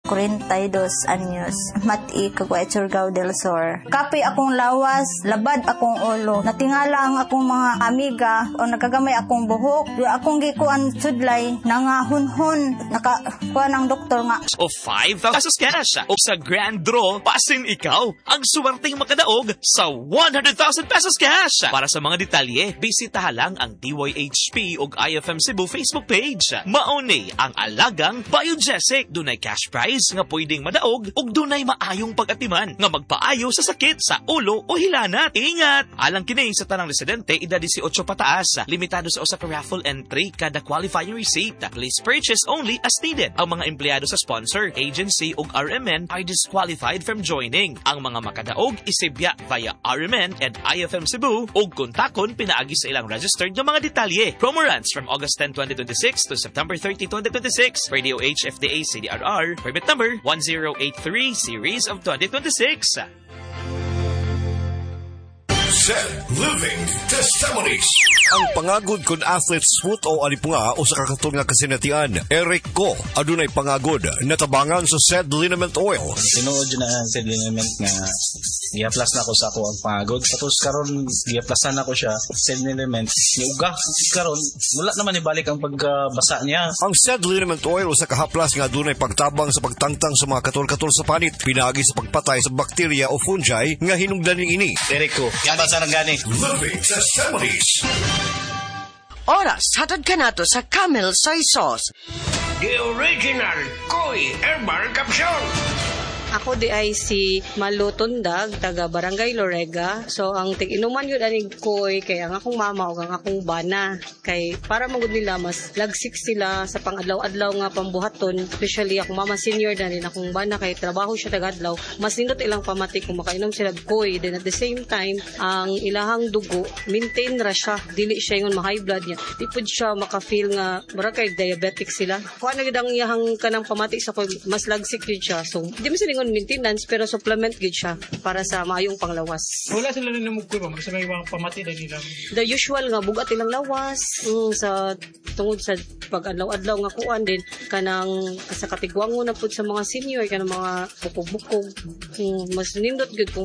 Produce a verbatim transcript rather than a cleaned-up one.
forty-two anyos. Mati kagwa Surigao del Sur. Kapoy akong lawas, labad akong ulo. Natingala ang akong mga amiga o nagagamay akong buhok. Di akong gikuan sudlay, nangahunhon. Nakakuha ng doktor nga. O five thousand pesos cash. O sa grand draw, pasin ikaw ang suwerteng makadaog sa one hundred thousand pesos cash. Para sa mga detalye, bisitaha lang ang D Y H P o I F M Cebu Facebook page. Mauni ang alagang Biogesic. Dunay cash prize nga pwedeng madaog ug dunay maayong pag-atiman nga magpaayo sa sakit sa ulo o hilanat. Ingat! Alang kini sa tanang residente, edad eighteen pataas. Limitado sa usa ka raffle entry kada qualifying receipt. Please purchase only as needed. Ang mga empleyado sa sponsor, agency ug R M N are disqualified from joining. Ang mga makadaog isibya via R M N and I F M Cebu ug kontakon pinaagi sa ilang registered nga mga detalye. Promo runs from August tenth, twenty twenty-six to September thirtieth, twenty twenty-six. Radio H F D A C D R R, permit number one zero eight three series of twenty twenty-six. Zed Living Testimonies. Ang pangagod kun athlete foot o alipunga o sa kakatun nga kasinatian, Eric Ko, adunay pangagod, natabangan sa Zed Liniment Oil. Tinuod yun na Zed Liniment nga i-plus na ko sa ako ang pangagod. Tapos karon i-plusan na ko siya, Zed Liniment, iuga. Karon, wala naman ibalik ang pagbasa niya. Ang Zed Liniment Oil o sa kahaplas nga adunay pagtabang sa pagtangtang sa mga katol-katol sa panit, pinagi sa pagpatay sa bakterya o fungi nga hinungdan ni ini. Eric Ko, yan ba sa gani? Living Testimonies. Oras, hatad ka na to sa Camel Soy Sauce. The original Koi Herbal Capsule. Ako di ay si Malu Tundag, taga Barangay Lorega. So, ang tig-inuman yun aning koy, kay ang akong mama o ang akong bana. Kay para magud nila, mas lagsik sila sa pang-adlaw-adlaw nga pambuhaton. Especially akong mama senior na rin akong bana, kay trabaho siya taga-adlaw. Mas nindot ilang pamati kung makainom sila koy. Then at the same time, ang ilahang dugo, maintain ra siya. Dili siya yung ma-high blood niya. Di po siya maka-feel nga, mara kay diabetic sila. Kung ano ang iyahang kanang pamati sa koy, mas lagsik yun siya. So, di mo sila maintenance pero supplement gid siya para sa maayong panglawas. Wala sila rin namugkoy ba? Sa may mga pamati na nila. The usual nga bugat ilang lawas mm, sa tungod sa pag-adlaw-adlaw nga kuan din kanang sa katigwango na pud sa mga senior kanang mga bukog-bukog mm, mas nindot gid kung